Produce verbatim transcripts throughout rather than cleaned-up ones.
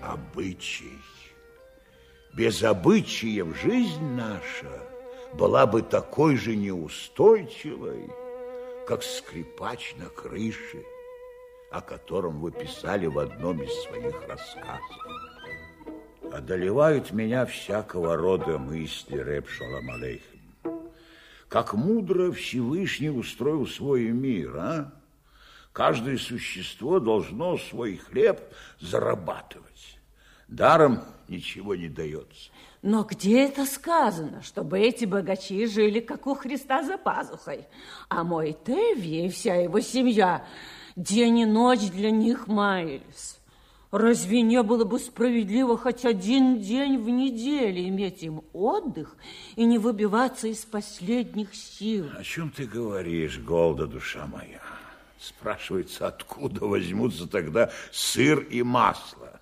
Обычай. Без обычаев жизнь наша была бы такой же неустойчивой, как скрипач на крыше, о котором вы писали в одном из своих рассказов. Одолевают меня всякого рода мысли, рэб шалом алейхим. Как мудро Всевышний устроил свой мир, а? Каждое существо должно свой хлеб зарабатывать. Даром ничего не дается. Но где это сказано, чтобы эти богачи жили, как у Христа, за пазухой? А мой Теви и вся его семья день и ночь для них маялись. Разве не было бы справедливо хоть один день в неделю иметь им отдых и не выбиваться из последних сил? О чем ты говоришь, Голда, душа моя? Спрашивается, откуда возьмутся тогда сыр и масло?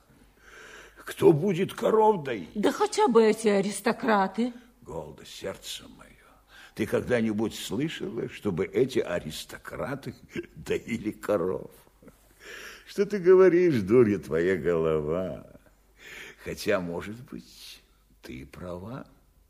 Кто будет коров доить? Да хотя бы эти аристократы. Голда, сердце мое, ты когда-нибудь слышала, чтобы эти аристократы доили коров? Что ты говоришь, дурья твоя голова? Хотя, может быть, ты права.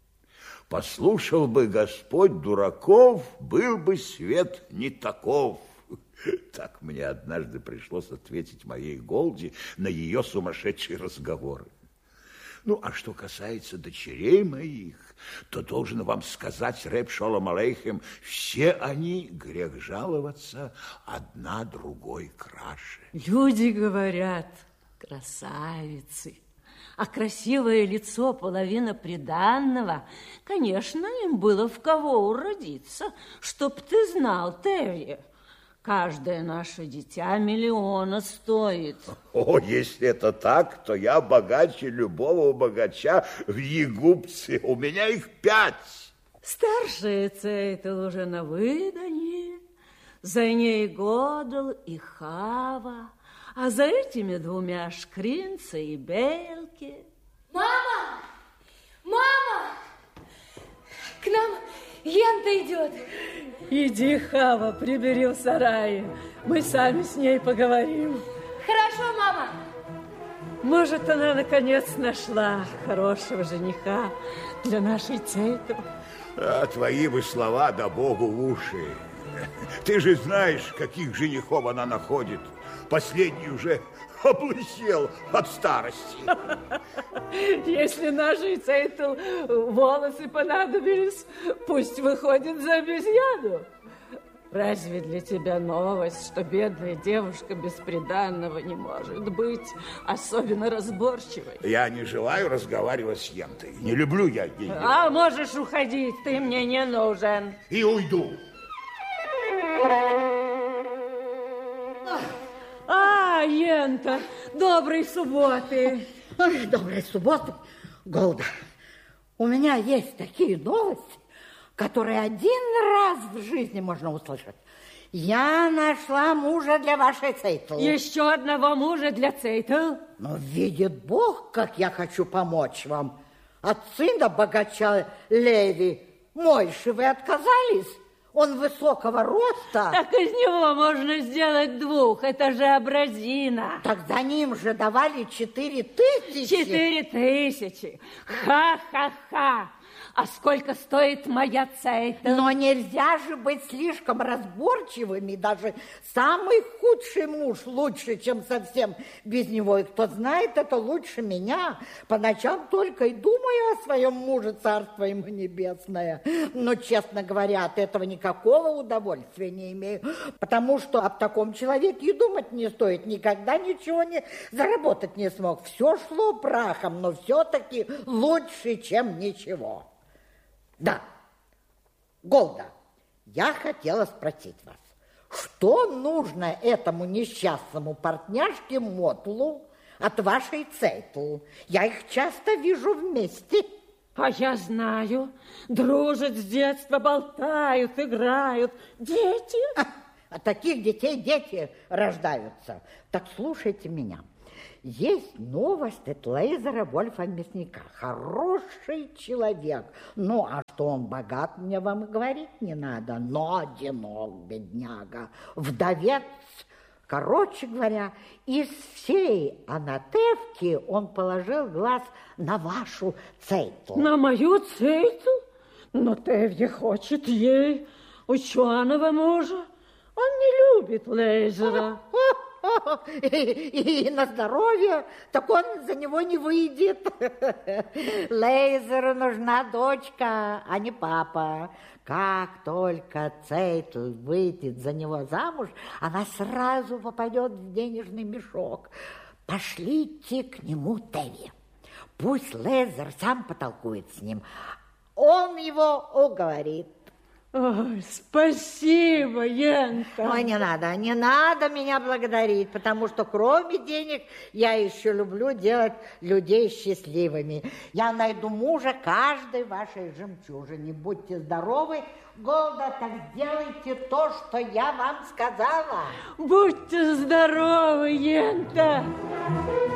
Послушал бы Господь дураков, был бы свет не таков. Так мне однажды пришлось ответить моей Голде на ее сумасшедшие разговоры. Ну, а что касается дочерей моих, то должен вам сказать, рэб шалом алейхим, все они, грех жаловаться, одна другой краше. Люди говорят, красавицы, а красивое лицо половина приданного, конечно, им было в кого уродиться, чтоб ты знал, Теви. Каждое наше дитя миллиона стоит. О, если это так, то я богаче любого богача в Египте. У меня их пять. Старшая Цейтл уже на выданье. За ней Годл и Хава. А за этими двумя Шкринцы и Бельки. Мама! Мама! К нам Лента идет. Иди, Хава, прибери в сарае. Мы сами с ней поговорим. Хорошо, мама. Может, она наконец нашла хорошего жениха для нашей Цейтл. А твои бы слова да Богу в уши. Ты же знаешь, каких женихов она находит. Последний уже облысел от старости. Если нашей Цейтл волосы понадобились, пусть выходит за обезьяну. Разве для тебя новость, что бедная девушка бесприданного не может быть особенно разборчивой? Я не желаю разговаривать с Ентой. Не люблю я ее. А можешь уходить, ты мне не нужен. И уйду. А, Ента, доброй субботы. Ой, доброй субботы, Голда. У меня есть такие новости, которые один раз в жизни можно услышать. Я нашла мужа для вашей Цейтл. Еще одного мужа для Цейтл? Но видит Бог, как я хочу помочь вам. От сына богача Леви Мойши вы отказались. Он высокого роста. Так из него можно сделать двух. Это же абразина. Так за ним же давали четыре тысячи. Четыре тысячи. Ха-ха-ха. А сколько стоит моя Цейтл? Но нельзя же быть слишком разборчивыми. Даже самый худший муж лучше, чем совсем без него. И кто знает это лучше меня. По ночам только и думаю о своем муже, царство ему небесное. Но, честно говоря, от этого никакого удовольствия не имею. Потому что об таком человеке и думать не стоит. Никогда ничего не заработать не смог. Все шло прахом, но все-таки лучше, чем ничего. Да, Голда, я хотела спросить вас, что нужно этому несчастному партняшке Мотлу от вашей Цейтл? Я их часто вижу вместе. А я знаю, дружат с детства, болтают, играют. Дети? А, от таких детей дети рождаются. Так слушайте меня. Есть новость от Лейзера Вольфа Мясника. Хороший человек. Ну, а что он богат, мне вам и говорить не надо. Но одинок, бедняга. Вдовец Короче говоря, из всей Анатевки он положил глаз на вашу Цейтл. На мою Цейтл? Но Тевье хочет ей ученого мужа. Он не любит Лейзера. И, и на здоровье, так он за него не выйдет. Лейзеру нужна дочка, а не папа. Как только Цейтл выйдет за него замуж, она сразу попадет в денежный мешок. Пошлите к нему Тевье. Пусть Лейзер сам потолкует с ним. Он его уговорит. Ой, спасибо, Янка. Ой, не надо, не надо меня благодарить, потому что кроме денег я еще люблю делать людей счастливыми. Я найду мужа каждой вашей жемчужине. Будьте здоровы, Голда, так сделайте то, что я вам сказала. Будьте здоровы, Янка.